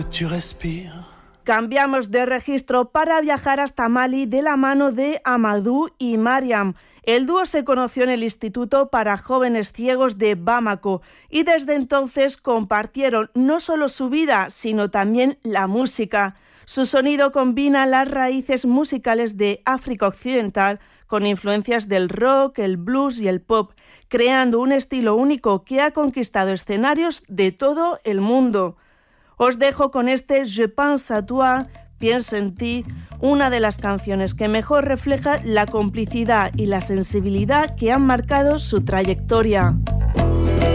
que tu respires. Cambiamos de registro para viajar hasta Mali de la mano de Amadou y Mariam. El dúo se conoció en el Instituto para Jóvenes Ciegos de Bamako y desde entonces compartieron no solo su vida, sino también la música. Su sonido combina las raíces musicales de África Occidental con influencias del rock, el blues y el pop, creando un estilo único que ha conquistado escenarios de todo el mundo. Os dejo con este Je pense à toi, pienso en ti, una de las canciones que mejor refleja la complicidad y la sensibilidad que han marcado su trayectoria.